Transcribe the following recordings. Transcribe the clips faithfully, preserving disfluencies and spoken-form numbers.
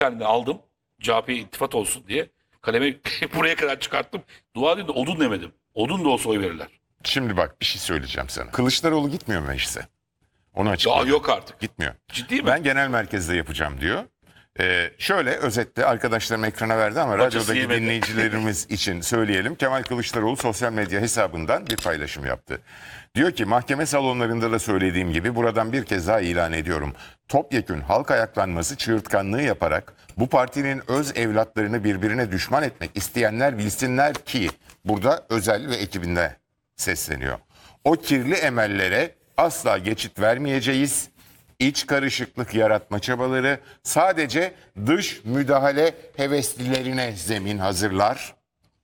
Yani aldım. C H P'ye ittifak olsun diye. Kalemi buraya kadar çıkarttım. Dua edin de odun demedim. Odun da olsa oy verirler. Şimdi bak bir şey söyleyeceğim sana. Kılıçdaroğlu gitmiyor meclise. Onu Ya açıkladı. yok artık. Gitmiyor. Ciddi mi? Ben genel merkezde yapacağım diyor. Ee, şöyle özetle arkadaşlarım ekrana verdi ama Maçı radyodaki siyemedi. dinleyicilerimiz için söyleyelim. Kemal Kılıçdaroğlu sosyal medya hesabından bir paylaşım yaptı. Diyor ki mahkeme salonlarında da söylediğim gibi buradan bir kez daha ilan ediyorum. Topyekün halk ayaklanması çığırtkanlığı yaparak bu partinin öz evlatlarını birbirine düşman etmek isteyenler bilsinler ki burada Özel ve ekibinde sesleniyor. O kirli emellere asla geçit vermeyeceğiz. İç karışıklık yaratma çabaları sadece dış müdahale heveslilerine zemin hazırlar.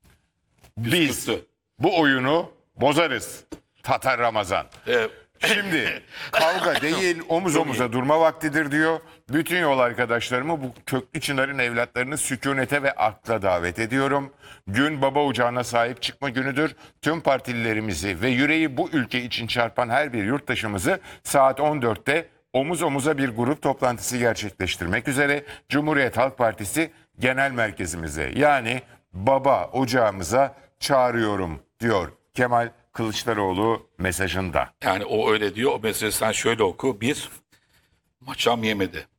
Biz Püskürttü. bu oyunu bozarız. Tatar Ramazan. Evet. Şimdi kavga değil omuz omuza durma vaktidir diyor. Bütün yol arkadaşlarımı bu köklü çınarın evlatlarını sükunete ve akla davet ediyorum. Gün baba ocağına sahip çıkma günüdür. Tüm partililerimizi ve yüreği bu ülke için çarpan her bir yurttaşımızı saat on dörtte omuz omuza bir grup toplantısı gerçekleştirmek üzere Cumhuriyet Halk Partisi genel merkezimize yani baba ocağımıza çağırıyorum diyor Kemal Kılıçdaroğlu mesajında. Yani o öyle diyor. O mesajı sen şöyle oku. Bir, maçam yemedi.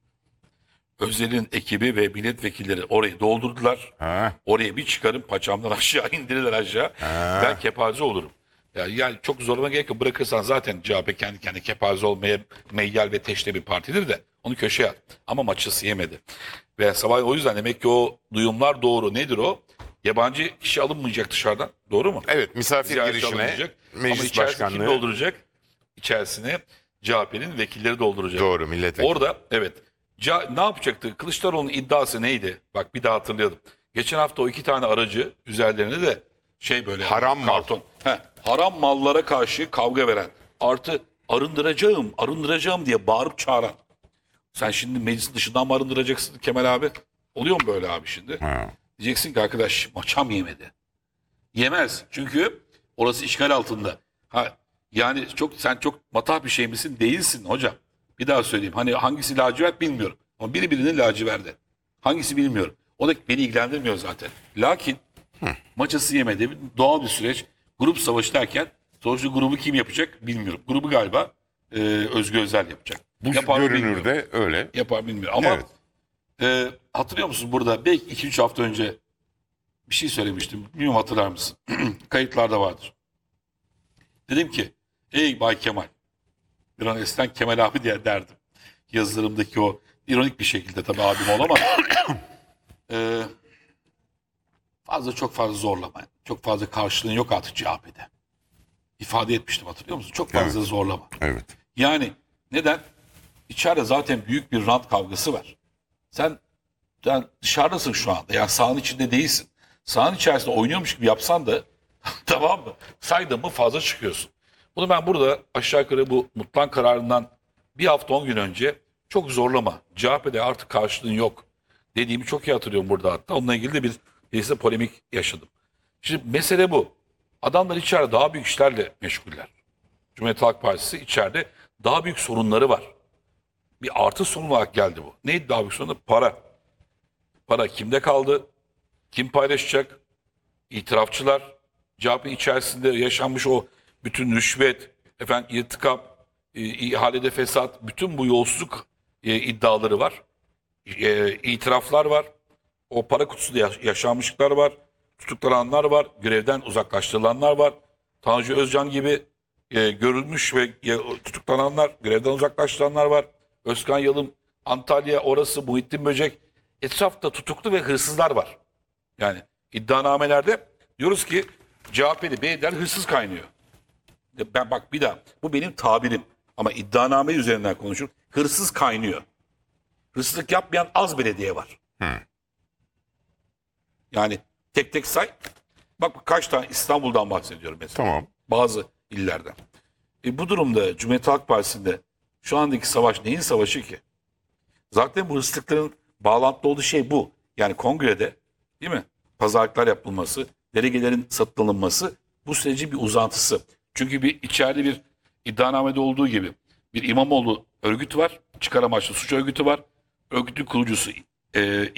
Özel'in ekibi ve milletvekilleri orayı doldurdular. Ha. Oraya bir çıkarım paçamdan aşağı indirirler aşağı. Ben kepaze olurum. Yani, yani çok zorlama gerek yok. Bırakırsan zaten C H P kendi kendine kepaze olmaya meyyal ve teşne bir partidir de onu köşeye at. Ama maçı yemedi. Ve sabah o yüzden demek ki o duyumlar doğru. Nedir o? Yabancı kişi alınmayacak dışarıdan. Doğru mu? Evet, misafir Ziyaretçi girişine alınmayacak. Ama meclis içerisine başkanlığı. kim dolduracak? İçerisine C H P'nin vekilleri dolduracak. Doğru, milletvekili. Orada evet. Ca- ne yapacaktı? Kılıçdaroğlu'nun iddiası neydi? Bak bir daha hatırlayalım. Geçen hafta o iki tane aracı üzerlerine de şey böyle Haram mal. karton. Heh, haram mallara karşı kavga veren. Artı arındıracağım, arındıracağım diye bağırıp çağıran. Sen şimdi meclisin dışından mı arındıracaksın Kemal abi? Oluyor mu böyle abi şimdi? Ha. Diyeceksin ki arkadaş maçam yemedi. Yemez. Çünkü orası işgal altında. Ha, yani çok sen çok matah bir şey misin? Değilsin hocam. Bir daha söyleyeyim. Hani hangisi lacivert bilmiyorum. Ama biri birinin laciverdi. Hangisi bilmiyorum. O da beni ilgilendirmiyor zaten. Lakin maçası yemedi. Doğal bir süreç. Grup savaşı derken sonuçta grubu kim yapacak bilmiyorum. Grubu galiba e, Özgür Özel yapacak. Bu Yapar mı bilmiyorum. görünürde öyle. Yapar bilmiyorum. Ama Evet. e, hatırlıyor musunuz burada belki iki üç hafta önce bir şey söylemiştim. Bilmiyorum hatırlar mısın? Kayıtlarda vardır. Dedim ki ey Bay Kemal. Bir an eskiden Kemal abi diye derdim. Yazılarımdaki o ironik bir şekilde tabii abim olamaz. Ee, fazla çok fazla zorlama. Çok fazla karşılığın yok artık C H P'de. İfade etmiştim hatırlıyor musun? Çok fazla Evet. zorlama. Evet. Yani neden? İçeride zaten büyük bir rant kavgası var. Sen, sen dışarıdasın şu anda. Yani sahanın içinde değilsin. Sahanın içerisinde oynuyormuş gibi yapsan da tamam mı? Saydın mı fazla çıkıyorsun. Bunu ben burada aşağı yukarı bu mutlak kararından bir hafta on gün önce çok zorlama. C H P'de artık karşılığın yok dediğimi çok iyi hatırlıyorum burada hatta. Onunla ilgili de bir birisi polemik yaşadım. Şimdi mesele bu. Adamlar içeride daha büyük işlerle meşguller. Cumhuriyet Halk Partisi içeride daha büyük sorunları var. Bir artı sorun olarak geldi bu. Neydi daha büyük sorunu? Para. Para kimde kaldı? Kim paylaşacak? İtirafçılar. C H P içerisinde yaşanmış o bütün rüşvet, efendim irtikap, e, ihalede fesat, bütün bu yolsuzluk e, iddiaları var. E, itiraflar var. O para kutusunda yaş- yaşanmışlıklar var. Tutuklananlar var. Görevden uzaklaştırılanlar var. Tanju Özcan gibi e, görülmüş ve e, tutuklananlar, görevden uzaklaştırılanlar var. Özkan Yalım, Antalya orası, Muhittin Böcek. Etrafta tutuklu ve hırsızlar var. Yani iddianamelerde diyoruz ki C H P'li beyler hırsız kaynıyor. Ben bak bir daha bu benim tabirim ama iddianame üzerinden konuşurum. Hırsız kaynıyor. Hırsızlık yapmayan az belediye var. Yani tek tek say. Bak kaç tane İstanbul'dan bahsediyorum mesela. Tamam. Bazı illerden. E bu durumda Cumhuriyet Halk Partisi'nde şu andaki savaş neyin savaşı ki? Zaten bu hırsızlıkların bağlantılı olduğu şey bu. Yani kongrede değil mi? Pazarlıklar yapılması, delegelerin satın alınması bu sürecin bir uzantısı. Çünkü bir içeride bir iddianamede olduğu gibi bir İmamoğlu örgütü var. Çıkar amaçlı suç örgütü var. Örgütün kurucusu e,